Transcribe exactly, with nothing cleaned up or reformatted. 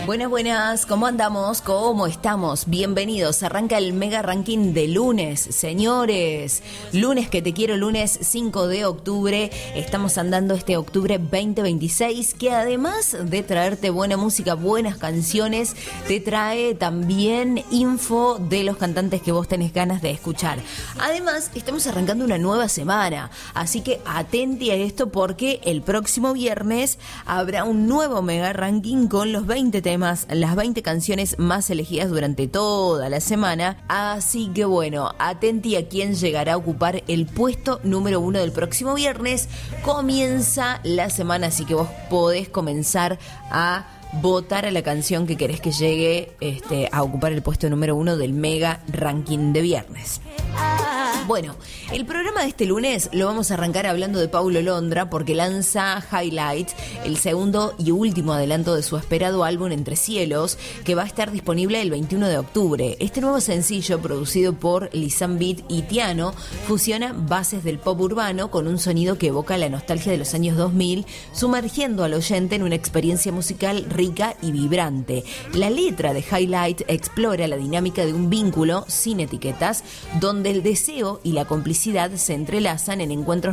Buenas, buenas, ¿cómo andamos? ¿Cómo estamos? Bienvenidos, arranca el Mega Ranking de lunes, señores. Lunes que te quiero, lunes cinco de octubre. Estamos andando este octubre veinte veintiséis, que además de traerte buena música, buenas canciones, te trae también info de los cantantes que vos tenés ganas de escuchar. Además, estamos arrancando una nueva semana, así que atenti a esto porque el próximo viernes habrá un nuevo Mega Ranking con los veinte temas, las veinte canciones más elegidas durante toda la semana. Así que bueno, atenti a quién llegará a ocupar el puesto número uno del próximo viernes. Comienza la semana, así que vos podés comenzar a votar a la canción que querés que llegue este, a ocupar el puesto número uno del Mega Ranking de viernes. Bueno, el programa de este lunes lo vamos a arrancar hablando de Paulo Londra porque lanza Highlight, el segundo y último adelanto de su esperado álbum Entre Cielos, que va a estar disponible el veintiuno de octubre. Este nuevo sencillo, producido por Lisan Beat y Tiano, fusiona bases del pop urbano con un sonido que evoca la nostalgia de los años dos mil, sumergiendo al oyente en una experiencia musical rica y vibrante. La letra de Highlight explora la dinámica de un vínculo sin etiquetas, donde el deseo y la complicidad se entrelazan en encuentros